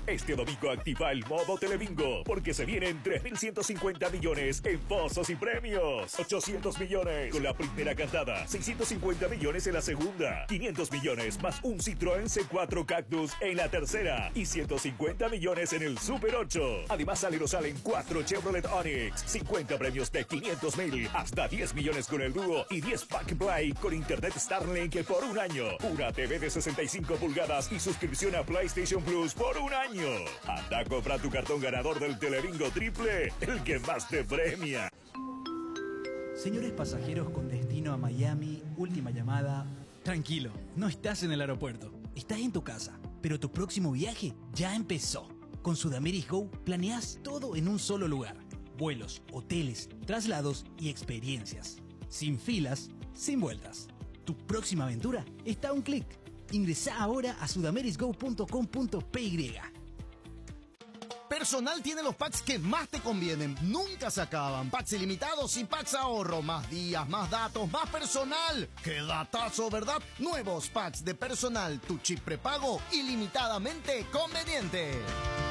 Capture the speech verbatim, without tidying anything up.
Este domingo activa el modo Telebingo, porque se vienen tres mil ciento cincuenta millones en pozos y premios. ochocientos millones con la primera cantada, seiscientos cincuenta millones en la segunda, quinientos millones más un Citroën C cuatro Cactus en la tercera y ciento cincuenta millones en el Super ocho. Además, salen o salen cuatro Chevrolet Onix, cincuenta premios de quinientos mil, hasta diez millones con el dúo y diez Pack Play con internet Starlink por un año, una T V de sesenta y cinco pulgadas y suscripción a PlayStation Plus por un año. Anda a comprar tu cartón ganador del Telebingo Triple, el que más te premia. Señores pasajeros con destino a Miami, última llamada. Tranquilo, no estás en el aeropuerto, estás en tu casa, pero tu próximo viaje ya empezó. Con Sudameric Go planeas todo en un solo lugar. Vuelos, hoteles, traslados y experiencias. Sin filas, sin vueltas. Tu próxima aventura está a un clic. Ingresá ahora a sudamericgo punto com punto p y. Personal tiene los packs que más te convienen. Nunca se acaban. Packs ilimitados y packs ahorro. Más días, más datos, más personal. ¡Qué datazo!, ¿verdad? Nuevos packs de Personal. Tu chip prepago ilimitadamente conveniente.